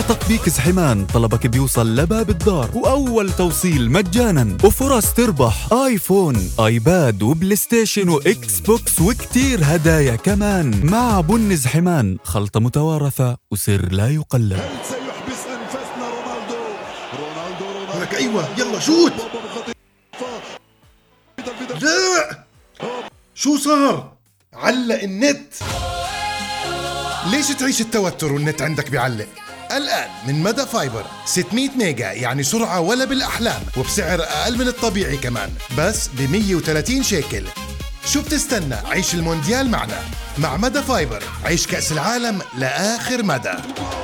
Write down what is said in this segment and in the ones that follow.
مع تطبيق زحمان طلبك بيوصل لباب الدار وأول توصيل مجانا وفرص تربح آيفون، آيباد وبلاي ستيشن وإكس بوكس وكتير هدايا كمان. مع بن زحمان خلطة متوارثة وسر لا يقلد. سيحبس أنفاسنا رونالدو. لك أيوة يلا شوت. لا شو صار؟ علق النت. ليش تعيش التوتر والنت عندك بيعلق؟ الآن من مدى فايبر 600 ميجا، يعني سرعة ولا بالأحلام، وبسعر أقل من الطبيعي كمان، بس ب 130 شيكل. شو بتستنى؟ عيش المونديال معنا. مع مدى فايبر عيش كأس العالم لآخر مدى.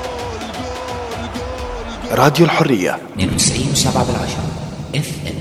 راديو الحرية 92.7 FM.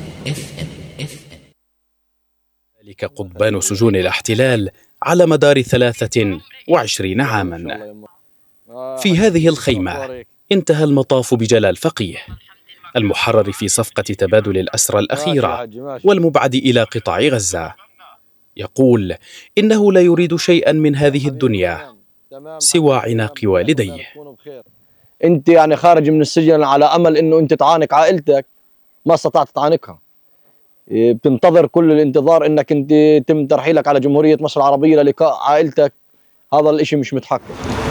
ذلك قضبان سجون الاحتلال على مدار 23 عاما. في هذه الخيمة انتهى المطاف بجلال فقيه، المحرر في صفقة تبادل الأسرى الأخيرة والمبعد إلى قطاع غزة. يقول إنه لا يريد شيئا من هذه الدنيا سوى عناق والديه. أنت يعني خارج من السجن على أمل أنه أنت تعانق عائلتك، ما استطعت تعانقها. بتنتظر كل الانتظار أنك أنت يتم ترحيلك على جمهورية مصر العربية للقاء عائلتك. هذا الإشي مش متحقق.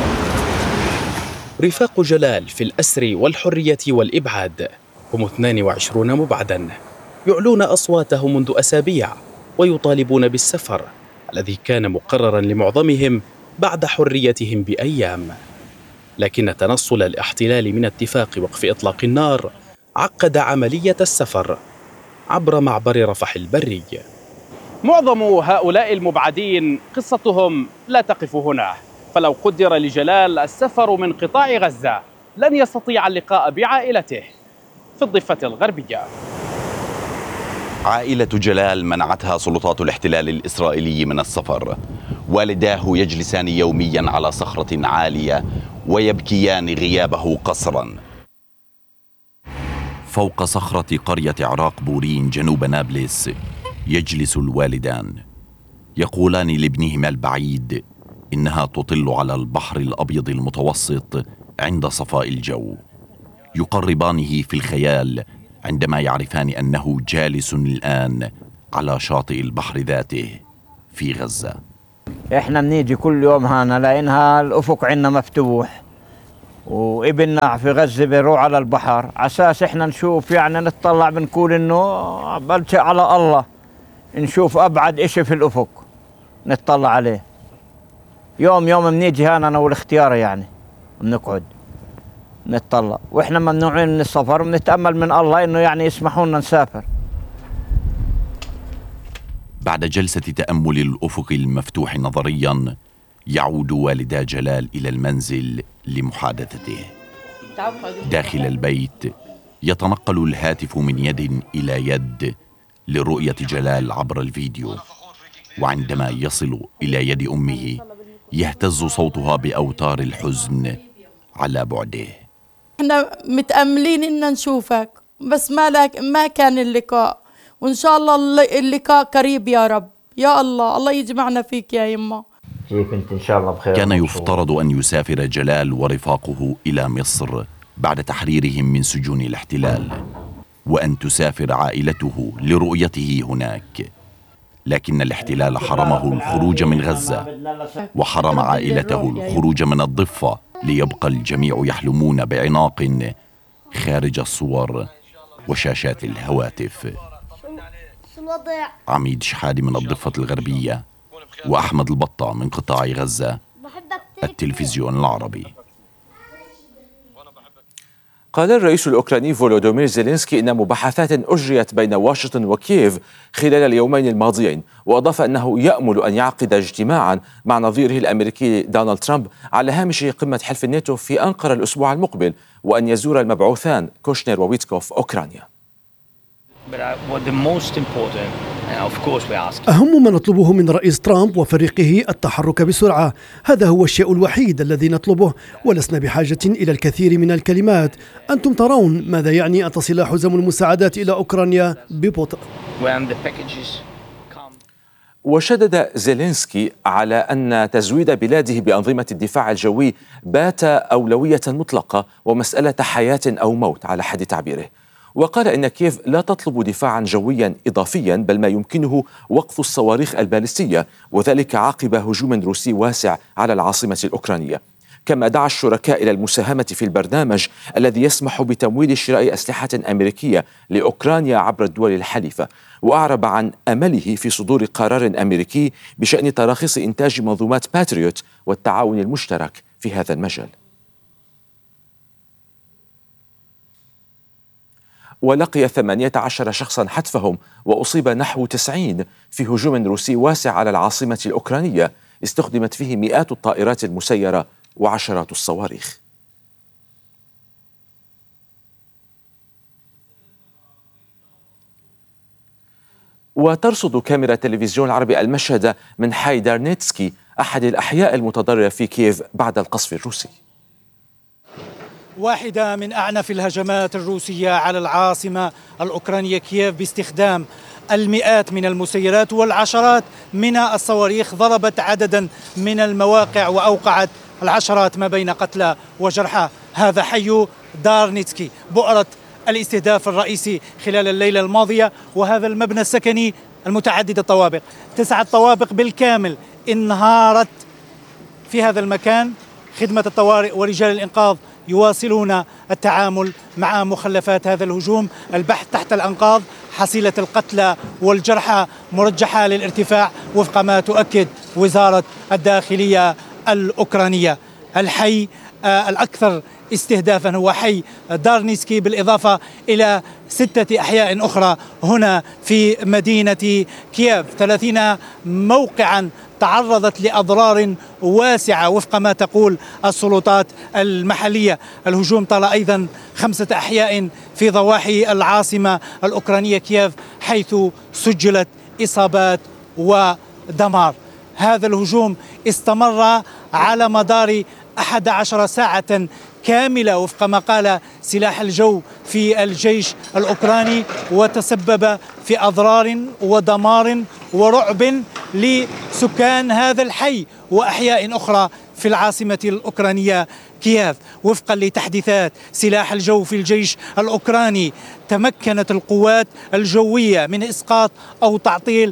رفاق جلال في الأسر والحرية والإبعاد هم 22 مبعدا يعلون أصواتهم منذ أسابيع ويطالبون بالسفر الذي كان مقررا لمعظمهم بعد حريتهم بأيام. لكن تنصل الاحتلال من اتفاق وقف إطلاق النار عقد عملية السفر عبر معبر رفح البري. معظم هؤلاء المبعدين قصتهم لا تقف هنا، فلو قدر لجلال السفر من قطاع غزة لن يستطيع اللقاء بعائلته في الضفة الغربية. عائلة جلال منعتها سلطات الاحتلال الإسرائيلي من السفر. والداه يجلسان يوميا على صخرة عالية ويبكيان غيابه قسرا. فوق صخرة قرية عراق بورين جنوب نابلس يجلس الوالدان يقولان لابنهما البعيد إنها تطل على البحر الأبيض المتوسط عند صفاء الجو. يقربانه في الخيال عندما يعرفان أنه جالس الآن على شاطئ البحر ذاته في غزة. إحنا بنيجي كل يوم هنا لأنها الأفق عنا مفتوح، وابننا في غزة بيروح على البحر عساس إحنا نشوف، يعني نتطلع بنقول إنه بلشق على الله نشوف أبعد إشي في الأفق نتطلع عليه. يوم بنيجي هنا أنا والاختيار، يعني بنقعد نتطلع وإحنا ممنوعين من السفر، ونتأمل من الله إنه يعني يسمحوا لنا نسافر. بعد جلسة تأمل الأفق المفتوح نظرياً يعود والدا جلال إلى المنزل لمحادثته. داخل البيت يتنقل الهاتف من يد إلى يد لرؤية جلال عبر الفيديو، وعندما يصل إلى يد أمه يهتز صوتها بأوتار الحزن على بعده. احنا متأملين إن نشوفك، بس ما كان اللقاء، وإن شاء الله اللقاء قريب يا رب. يا الله يجمعنا فيك يا يما. كيف انت؟ ان شاء الله بخير. كان يفترض أن يسافر جلال ورفاقه إلى مصر بعد تحريرهم من سجون الاحتلال، وأن تسافر عائلته لرؤيته هناك، لكن الاحتلال حرمه الخروج من غزة وحرم عائلته الخروج من الضفة، ليبقى الجميع يحلمون بعناق خارج الصور وشاشات الهواتف. عميد شحادي من الضفة الغربية وأحمد البطة من قطاع غزة، التلفزيون العربي. قال الرئيس الأوكراني فولودومير زيلينسكي إن مباحثات أجريت بين واشنطن وكييف خلال اليومين الماضيين، وأضاف أنه يأمل أن يعقد اجتماعا مع نظيره الأمريكي دونالد ترامب على هامش قمة حلف الناتو في أنقرة الأسبوع المقبل، وأن يزور المبعوثان كوشنر وويتكوف أوكرانيا. أهم ما نطلبه من رئيس ترامب وفريقه التحرك بسرعة، هذا هو الشيء الوحيد الذي نطلبه، ولسنا بحاجة إلى الكثير من الكلمات. أنتم ترون ماذا يعني أن تصل حزم المساعدات إلى أوكرانيا ببطء. وشدد زيلينسكي على أن تزويد بلاده بأنظمة الدفاع الجوي بات أولوية مطلقة ومسألة حياة أو موت على حد تعبيره. وقال إن كييف لا تطلب دفاعا جويا إضافيا، بل ما يمكنه وقف الصواريخ البالستية، وذلك عقب هجوم روسي واسع على العاصمة الأوكرانية. كما دعا الشركاء إلى المساهمة في البرنامج الذي يسمح بتمويل شراء أسلحة أمريكية لأوكرانيا عبر الدول الحليفة، وأعرب عن أمله في صدور قرار أمريكي بشأن تراخيص إنتاج منظومات باتريوت والتعاون المشترك في هذا المجال. ولقي 18 شخصا حتفهم وأصيب نحو 90 في هجوم روسي واسع على العاصمة الأوكرانية استخدمت فيه مئات الطائرات المسيرة وعشرات الصواريخ. وترصد كاميرا التلفزيون العربي المشهد من حي دارنيتسكي، أحد الأحياء المتضررة في كييف بعد القصف الروسي. واحدة من أعنف الهجمات الروسية على العاصمة الأوكرانية كييف باستخدام المئات من المسيرات والعشرات من الصواريخ، ضربت عددا من المواقع وأوقعت العشرات ما بين قتلى وجرحى. هذا حي دارنيتسكي، بؤرة الاستهداف الرئيسي خلال الليلة الماضية، وهذا المبنى السكني المتعدد الطوابق، 9 طوابق بالكامل انهارت في هذا المكان. خدمة الطوارئ ورجال الإنقاذ يواصلون التعامل مع مخلفات هذا الهجوم، البحث تحت الأنقاض. حصيلة القتلى والجرحى مرجحة للارتفاع وفق ما تؤكد وزارة الداخلية الأوكرانية. الحي الأكثر استهدافا هو حي دارنيتسكي، بالإضافة إلى 6 أحياء أخرى هنا في مدينة كييف. 30 موقعا تعرضت لأضرار واسعة وفق ما تقول السلطات المحلية. الهجوم طال أيضا 5 أحياء في ضواحي العاصمة الأوكرانية كييف، حيث سجلت إصابات ودمار. هذا الهجوم استمر على مدار 11 ساعة كاملة وفق ما قال سلاح الجو في الجيش الأوكراني، وتسبب في أضرار ودمار ورعب لسكان هذا الحي وأحياء أخرى في العاصمة الأوكرانية كييف. وفقا لتحديثات سلاح الجو في الجيش الأوكراني، تمكنت القوات الجوية من إسقاط أو تعطيل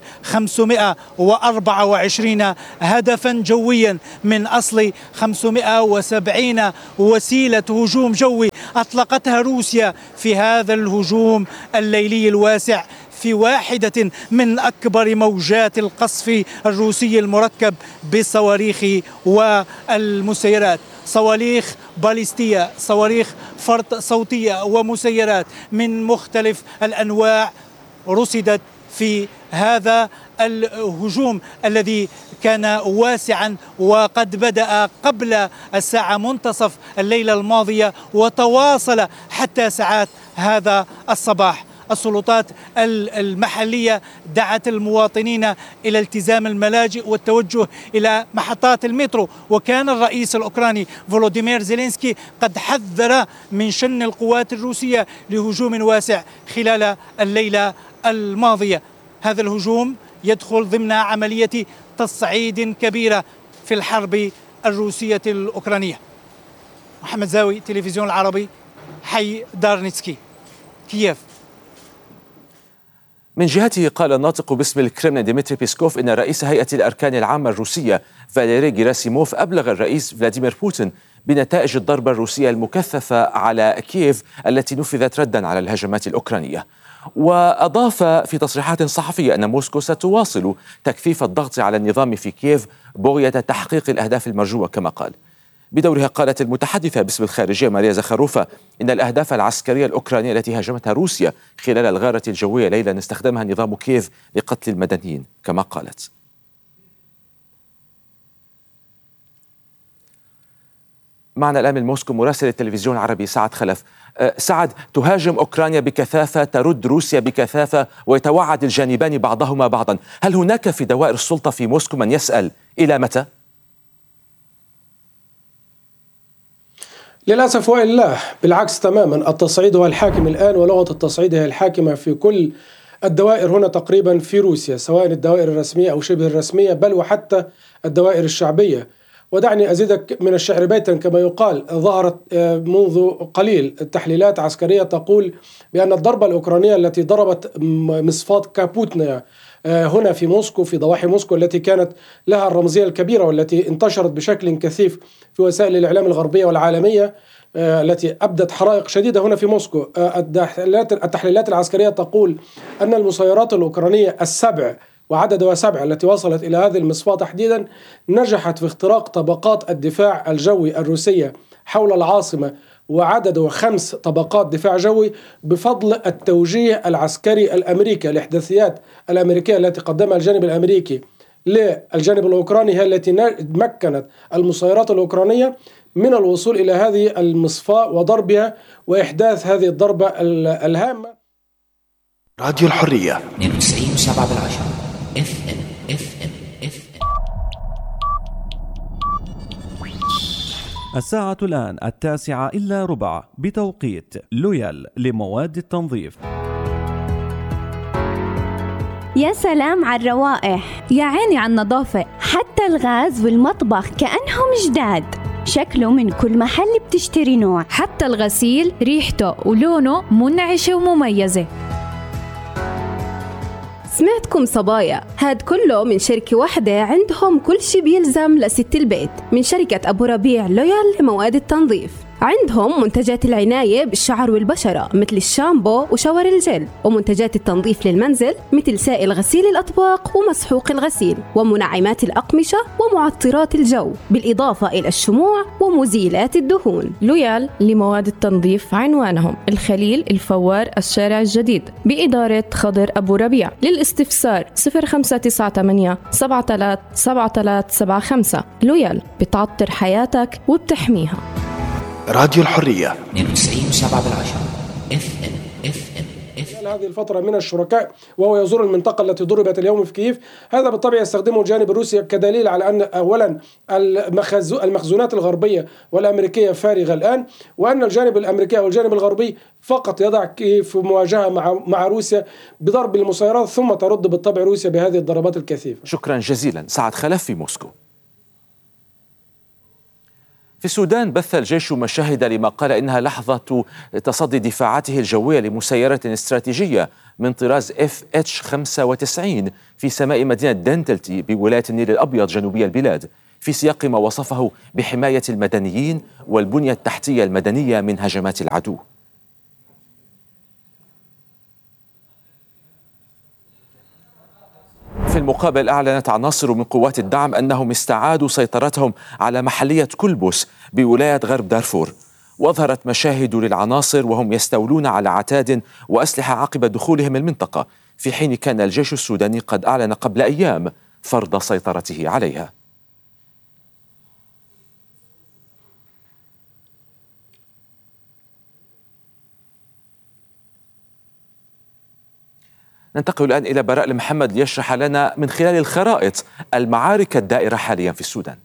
524 هدفا جويا من أصل 570 وسيلة هجوم جوي أطلقتها روسيا في هذا الهجوم الليلي الواسع، في واحدة من أكبر موجات القصف الروسي المركب بالصواريخ والمسيرات. صواريخ باليستية، صواريخ فرط صوتية ومسيرات من مختلف الأنواع رصدت في هذا الهجوم الذي كان واسعا وقد بدأ قبل الساعة منتصف الليلة الماضية وتواصل حتى ساعات هذا الصباح. السلطات المحلية دعت المواطنين إلى التزام الملاجئ والتوجه إلى محطات المترو، وكان الرئيس الأوكراني فولوديمير زيلينسكي قد حذر من شن القوات الروسية لهجوم واسع خلال الليلة الماضية. هذا الهجوم يدخل ضمن عملية تصعيد كبيرة في الحرب الروسية الأوكرانية. محمد زاوي، تلفزيون العربي، حي دارنيتسكي، كييف. من جهته قال الناطق باسم الكرملين ديمتري بيسكوف إن رئيس هيئة الأركان العامة الروسية فاليري جيراسيموف أبلغ الرئيس فلاديمير بوتين بنتائج الضربة الروسية المكثفة على كييف التي نفذت ردا على الهجمات الأوكرانية. وأضاف في تصريحات صحفية أن موسكو ستواصل تكثيف الضغط على النظام في كييف بغية تحقيق الأهداف المرجوة كما قال. بدورها قالت المتحدثة باسم الخارجية ماريا زخاروفا إن الأهداف العسكرية الأوكرانية التي هاجمتها روسيا خلال الغارة الجوية ليلا استخدمها نظام كييف لقتل المدنيين كما قالت. معنا الآن من موسكو مراسل التلفزيون العربي سعد خلف. سعد، تهاجم أوكرانيا بكثافة، ترد روسيا بكثافة، ويتوعد الجانبان بعضهما بعضا. هل هناك في دوائر السلطة في موسكو من يسأل إلى متى؟ للأسف وإلا بالعكس تماما، التصعيد هو الحاكم الآن، ولغة التصعيد هي الحاكمة في كل الدوائر هنا تقريبا في روسيا، سواء الدوائر الرسمية أو شبه الرسمية، بل وحتى الدوائر الشعبية. ودعني أزيدك من الشعر بيتا كما يقال. ظهرت منذ قليل تحليلات عسكرية تقول بأن الضربة الأوكرانية التي ضربت مصفاة كابوتنا هنا في موسكو، في ضواحي موسكو، التي كانت لها الرمزية الكبيرة والتي انتشرت بشكل كثيف في وسائل الإعلام الغربية والعالمية، التي أبدت حرائق شديدة هنا في موسكو. التحليلات العسكرية تقول أن المسيرات الأوكرانية السبع وعددها 7 التي وصلت إلى هذه المصفاة تحديدا نجحت في اختراق طبقات الدفاع الجوي الروسية حول العاصمة، وعدده 5 طبقات دفاع جوي بفضل التوجيه العسكري الأمريكي. الإحداثيات الأمريكية التي قدمها الجانب الأمريكي للجانب الأوكراني هي التي مكنت المسيرات الأوكرانية من الوصول إلى هذه المصفاة وضربها وإحداث هذه الضربة الهامة. راديو الحرية 92.7 FM. الساعة الآن 9:09 بتوقيت لويال لمواد التنظيف. يا سلام على الروائح، يا عيني على النظافة، حتى الغاز والمطبخ كأنهم جداد. شكله من كل محل بتشتري نوع، حتى الغسيل ريحته ولونه منعشة ومميزة. سمعتكم صبايا، هاد كله من شركة واحدة عندهم كل شي بيلزم لست البيت، من شركة أبو ربيع لويال لمواد التنظيف. عندهم منتجات العناية بالشعر والبشرة مثل الشامبو وشاور الجل، ومنتجات التنظيف للمنزل مثل سائل غسيل الأطباق ومسحوق الغسيل، ومنعمات الأقمشة ومعطرات الجو، بالإضافة إلى الشموع ومزيلات الدهون. لويال لمواد التنظيف عنوانهم الخليل الفوار الشارع الجديد بإدارة خضر أبو ربيع. للاستفسار 0598 737375. لويال بتعطر حياتك وبتحميها. راديو الحرية 92.7 FM. هذه الفترة من الشركاء وهو يزور المنطقة التي ضربت اليوم في كييف. هذا بالطبع يستخدمه الجانب الروسي كدليل على أن أولا المخزونات الغربية والأمريكية فارغة الآن، وأن الجانب الأمريكي والجانب الغربي فقط يضع كييف في مواجهة مع روسيا بضرب المسيرات، ثم ترد بالطبع روسيا بهذه الضربات الكثيفة. شكرا جزيلا. سعد خلف في موسكو. في السودان بث الجيش مشاهد لما قال إنها لحظة تصدي دفاعاته الجوية لمسيرة استراتيجية من طراز FH-95 في سماء مدينة دنتلتي بولاية النيل الأبيض جنوبي البلاد، في سياق ما وصفه بحماية المدنيين والبنية التحتية المدنية من هجمات العدو. في المقابل أعلنت عناصر من قوات الدعم أنهم استعادوا سيطرتهم على محلية كلبس بولاية غرب دارفور. وأظهرت مشاهد للعناصر وهم يستولون على عتاد وأسلحة عقب دخولهم المنطقة، في حين كان الجيش السوداني قد أعلن قبل أيام فرض سيطرته عليها. ننتقل الآن إلى براء المحمد ليشرح لنا من خلال الخرائط المعارك الدائرة حاليا في السودان.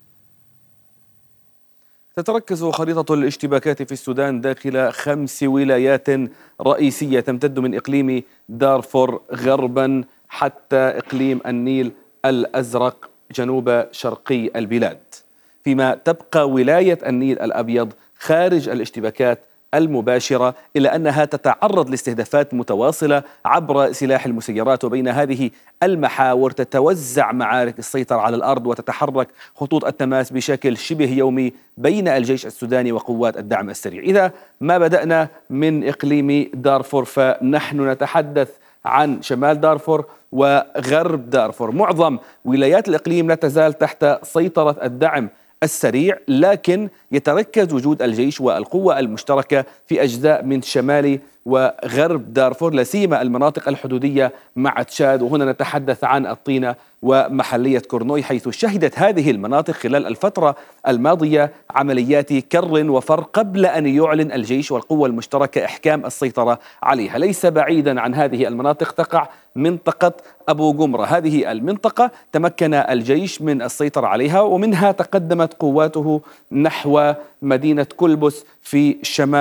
تتركز خريطة الاشتباكات في السودان داخل 5 ولايات رئيسية تمتد من إقليم دارفور غربا حتى إقليم النيل الأزرق جنوب شرقي البلاد، فيما تبقى ولاية النيل الأبيض خارج الاشتباكات المباشرة، إلا أنها تتعرض لاستهدافات متواصلة عبر سلاح المسيرات. وبين هذه المحاور تتوزع معارك السيطرة على الأرض وتتحرك خطوط التماس بشكل شبه يومي بين الجيش السوداني وقوات الدعم السريع. إذا ما بدأنا من إقليم دارفور فنحن نتحدث عن شمال دارفور وغرب دارفور. معظم ولايات الإقليم لا تزال تحت سيطرة الدعم السريع، لكن يتركز وجود الجيش والقوة المشتركة في أجزاء من شمال وغرب دارفور، لا سيما المناطق الحدودية مع تشاد، وهنا نتحدث عن الطينة ومحلية كورنوي، حيث شهدت هذه المناطق خلال الفترة الماضية عمليات كر وفر قبل أن يعلن الجيش والقوة المشتركة إحكام السيطرة عليها. ليس بعيدا عن هذه المناطق تقع منطقة أبو جمرة. هذه المنطقة تمكن الجيش من السيطرة عليها، ومنها تقدمت قواته نحو مدينة كلبس في شمال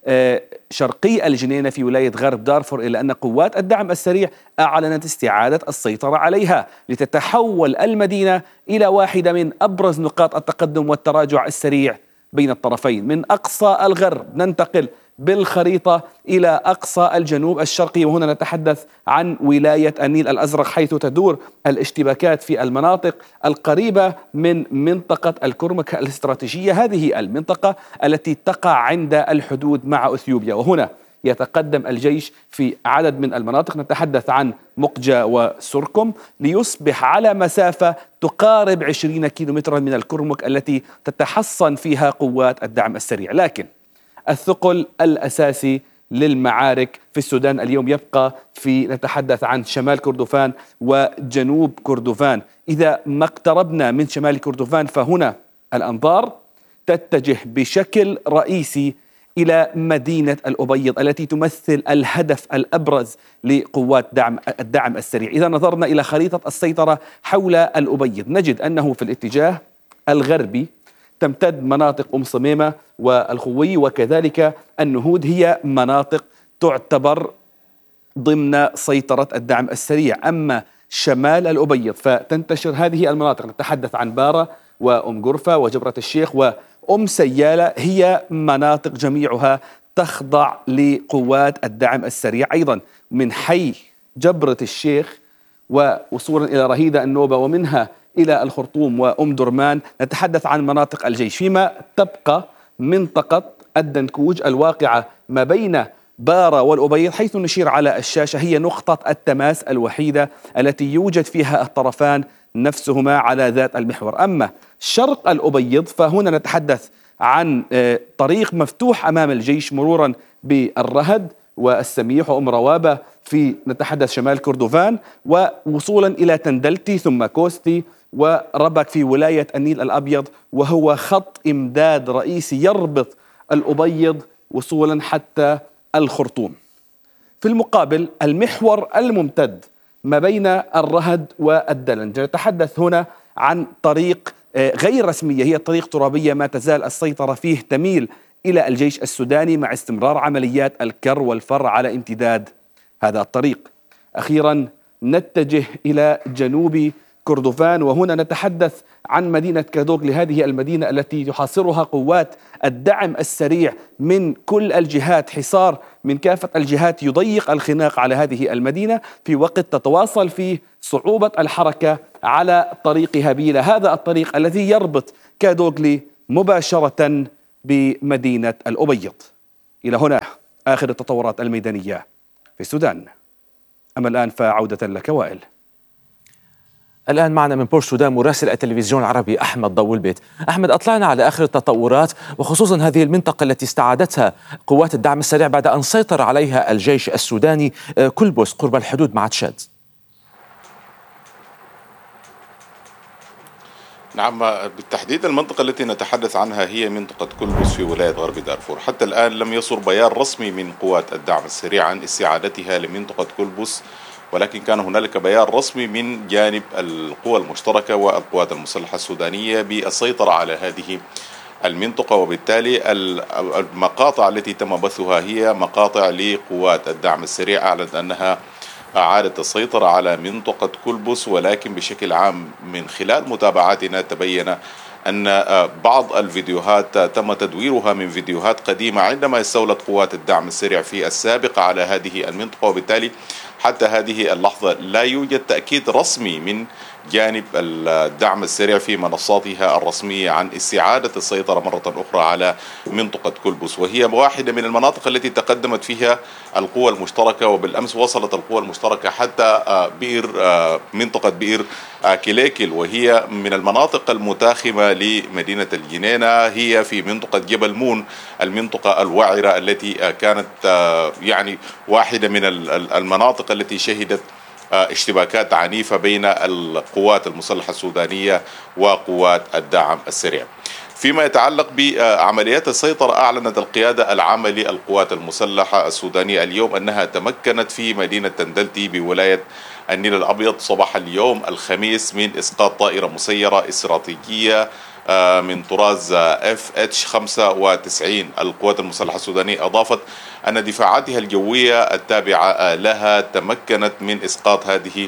شرقي الجنينة في ولاية غرب دارفور، إلا أن قوات الدعم السريع أعلنت استعادة السيطرة عليها لتتحول المدينة إلى واحدة من أبرز نقاط التقدم والتراجع السريع بين الطرفين. من أقصى الغرب ننتقل بالخريطة إلى أقصى الجنوب الشرقي، وهنا نتحدث عن ولاية النيل الأزرق، حيث تدور الاشتباكات في المناطق القريبة من منطقة الكرمك الاستراتيجية. هذه المنطقة التي تقع عند الحدود مع أثيوبيا، وهنا يتقدم الجيش في عدد من المناطق، نتحدث عن مقجة وسركم، ليصبح على مسافة تقارب 20 كيلومترا من الكرمك التي تتحصن فيها قوات الدعم السريع. لكن الثقل الأساسي للمعارك في السودان اليوم يبقى في نتحدث عن شمال كردفان وجنوب كردفان. إذا ما اقتربنا من شمال كردفان فهنا الأنظار تتجه بشكل رئيسي إلى مدينة الأبيض التي تمثل الهدف الأبرز لقوات الدعم السريع. إذا نظرنا إلى خريطة السيطرة حول الأبيض نجد أنه في الاتجاه الغربي تمتد مناطق صميمة والخوي وكذلك النهود، هي مناطق تعتبر ضمن سيطرة الدعم السريع. أما شمال الأبيض فتنتشر هذه المناطق، نتحدث عن بارة وأم قرفة وجبرة الشيخ وأم سيالة، هي مناطق جميعها تخضع لقوات الدعم السريع. أيضا من حي جبرة الشيخ ووصولا إلى رهيدة النوبة ومنها إلى الخرطوم وأم درمان نتحدث عن مناطق الجيش، فيما تبقى منطقة الدنكوج الواقعة ما بين بارة والأبيض، حيث نشير على الشاشة هي نقطة التماس الوحيدة التي يوجد فيها الطرفان نفسهما على ذات المحور. أما شرق الأبيض فهنا نتحدث عن طريق مفتوح أمام الجيش مرورا بالرهد والسميح وأم روابة في نتحدث شمال كردفان، ووصولا إلى تندلتي ثم كوستي وربك في ولاية النيل الأبيض، وهو خط إمداد رئيسي يربط الأبيض وصولا حتى الخرطوم. في المقابل المحور الممتد ما بين الرهد والدلنج، نتحدث هنا عن طريق غير رسمية، هي طريق ترابية ما تزال السيطرة فيه تميل إلى الجيش السوداني مع استمرار عمليات الكر والفر على امتداد هذا الطريق. أخيرا نتجه إلى جنوب كردفان، وهنا نتحدث عن مدينة كادوغ، لهذه المدينة التي تحاصرها قوات الدعم السريع من كل الجهات، حصار من كافة الجهات يضيق الخناق على هذه المدينة في وقت تتواصل فيه صعوبة الحركة على طريق هابيلة، هذا الطريق الذي يربط كادوغلي مباشرة بمدينة الأبيض. إلى هنا آخر التطورات الميدانية في السودان. أما الآن فعودة لك وائل. الآن معنا من بور السودان مراسل التلفزيون العربي أحمد ضو البيت. أحمد، أطلعنا على آخر التطورات وخصوصا هذه المنطقة التي استعادتها قوات الدعم السريع بعد أن سيطر عليها الجيش السوداني، كلبوس قرب الحدود مع تشاد. نعم، بالتحديد المنطقة التي نتحدث عنها هي منطقة كلبوس في ولاية غرب دارفور. حتى الآن لم يصدر بيان رسمي من قوات الدعم السريع عن استعادتها لمنطقة كلبوس، ولكن كان هنالك بيان رسمي من جانب القوى المشتركة والقوات المسلحة السودانية بالسيطرة على هذه المنطقة، وبالتالي المقاطع التي تم بثها هي مقاطع لقوات الدعم السريع أعلنت أنها أعادت السيطرة على منطقة كلبوس. ولكن بشكل عام من خلال متابعاتنا تبين أن بعض الفيديوهات تم تدويرها من فيديوهات قديمة عندما استولت قوات الدعم السريع في السابق على هذه المنطقة، وبالتالي حتى هذه اللحظة لا يوجد تأكيد رسمي من جانب الدعم السريع في منصاتها الرسمية عن استعادة السيطرة مرة أخرى على منطقة كلبوس، وهي واحدة من المناطق التي تقدمت فيها القوى المشتركة. وبالأمس وصلت القوى المشتركة حتى منطقة بئر كليكل، وهي من المناطق المتاخمة لمدينة الجنينة، هي في منطقة جبل مون، المنطقة الوعرة التي كانت يعني واحدة من المناطق التي شهدت اشتباكات عنيفة بين القوات المسلحة السودانية وقوات الدعم السريع. فيما يتعلق بعمليات السيطرة، أعلنت القيادة العامة للقوات المسلحة السودانية اليوم أنها تمكنت في مدينة تندلتي بولاية النيل الأبيض صباح اليوم الخميس من إسقاط طائرة مسيرة استراتيجية من طراز FH-95. القوات المسلحة السودانية أضافت أن دفاعاتها الجوية التابعة لها تمكنت من إسقاط هذه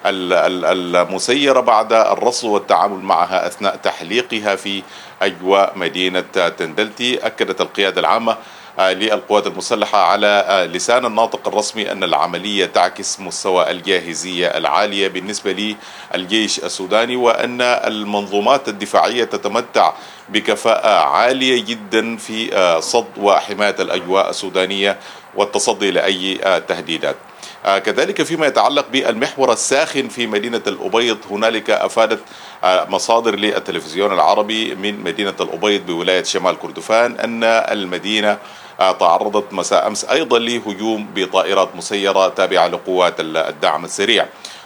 المسيرة بعد الرصد والتعامل معها أثناء تحليقها في أجواء مدينة تندلتي. أكدت القيادة العامة للقوات المسلحة على لسان الناطق الرسمي أن العملية تعكس مستوى الجاهزية العالية بالنسبة للجيش السوداني، وأن المنظومات الدفاعية تتمتع بكفاءة عالية جدا في صد وحماية الأجواء السودانية والتصدي لأي تهديدات. كذلك فيما يتعلق بالمحور الساخن في مدينة الأبيض، هنالك أفادت مصادر للتلفزيون العربي من مدينة الأبيض بولاية شمال كردفان أن المدينة تعرضت مساء أمس أيضا لهجوم بطائرات مسيرة تابعة لقوات الدعم السريع.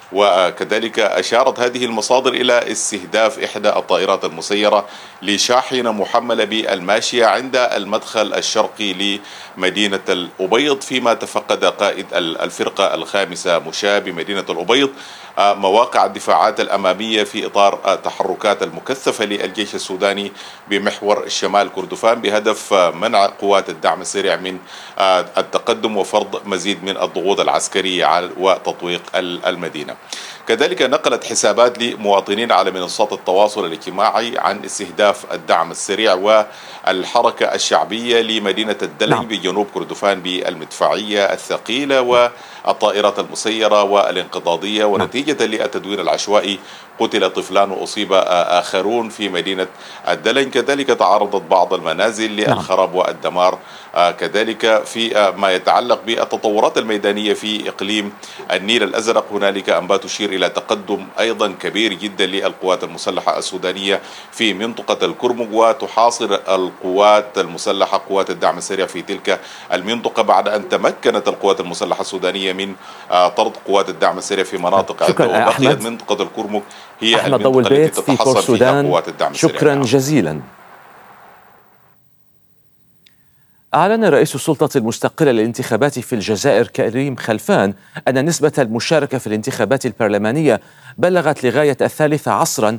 وكذلك أشارت هذه المصادر إلى استهداف إحدى الطائرات المسيرة لشاحنة محملة بالماشية عند المدخل الشرقي لمدينة الأبيض، فيما تفقد قائد الفرقة الخامسة مشاة بمدينة الأبيض مواقع الدفاعات الأمامية في إطار تحركات المكثفة للجيش السوداني بمحور شمال كردفان بهدف منع قوات الدعم السريع من التقدم وفرض مزيد من الضغوط العسكرية وتطويق المدينة. كذلك نقلت حسابات لمواطنين على منصات التواصل الاجتماعي عن استهداف الدعم السريع والحركة الشعبية لمدينة الدلي بجنوب كردفان بالمدفعية الثقيلة والطائرات المسيرة والانقضاضية، ونتيجة للتدوين العشوائي قتل طفلان وأصيب آخرون في مدينة الدلن. كذلك تعرضت بعض المنازل للخراب والدمار. كذلك في ما يتعلق بالتطورات الميدانية في إقليم النيل الأزرق، هنالك أنباء تشير إلى تقدم أيضا كبير جدا للقوات المسلحة السودانية في منطقة الكرمك، وتحاصر القوات المسلحة قوات الدعم السريع في تلك المنطقة بعد أن تمكنت القوات المسلحة السودانية من طرد قوات الدعم السريع في مناطق عدة، وبقيت منطقة الكرمك هي أحمد ضو المنطقة التي البيت في تتحصل فيها السودان. قوات الدعم السريع. شكرا جزيلا. أعلن رئيس السلطة المستقلة للانتخابات في الجزائر كريم خلفان أن نسبة المشاركة في الانتخابات البرلمانية بلغت لغاية 13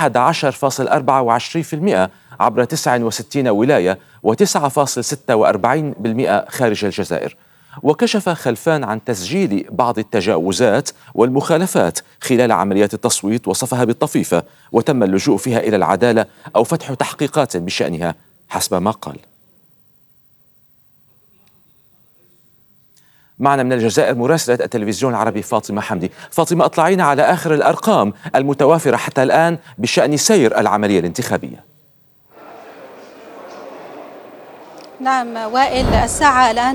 11.24% عبر 69 ولاية و9.46% خارج الجزائر. وكشف خلفان عن تسجيل بعض التجاوزات والمخالفات خلال عمليات التصويت، وصفها بالطفيفة وتم اللجوء فيها إلى العدالة أو فتح تحقيقات بشأنها حسب ما قال. معنا من الجزائر مراسلة التلفزيون العربي فاطمة حمدي. فاطمة، أطلعينا على آخر الأرقام المتوافرة حتى الآن بشأن سير العملية الانتخابية. نعم وائل، الساعة الآن